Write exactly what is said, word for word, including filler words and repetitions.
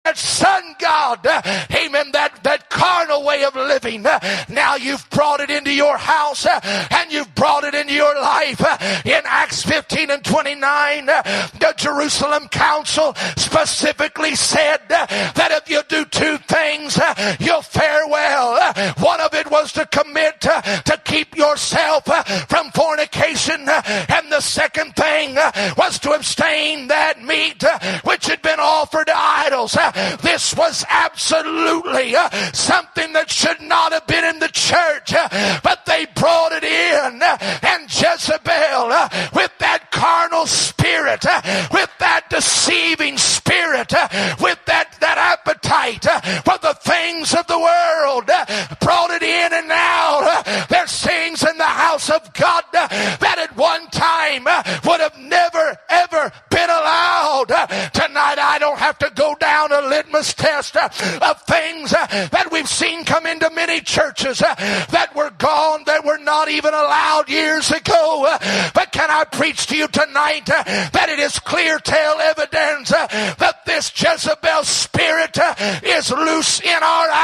that sun god, amen, that, that carnal way of living. Now you've brought it into your house and you've brought it into your life. In Acts fifteen and twenty-nine, the Jerusalem Council specifically said that if you do two things, you'll fare well. One of it was to commit to, to keep yourself from fornication, and the second thing was to abstain that meat which had been offered to idols. This was absolutely something that should not have been in the church, but they brought it in. And Jezebel, with that carnal spirit, with that deceiving spirit, with that, that appetite for the things of the world, brought it in. And now there's things in the house of God that at one time would have never ever been allowed. Tonight I don't have to go down a litmus test of things that we've seen come into many churches that were gone, that were not even allowed years ago. But can I preach to you tonight that it is clear tale evidence that this Jezebel spirit is loose in our